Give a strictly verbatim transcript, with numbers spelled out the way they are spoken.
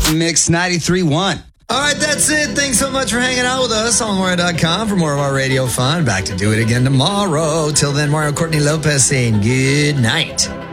Mix ninety-three point one. All right, that's it. Thanks so much for hanging out with us on Mario dot com for more of our radio fun. Back to do it again tomorrow. Till then, Mario Courtney Lopez saying good night.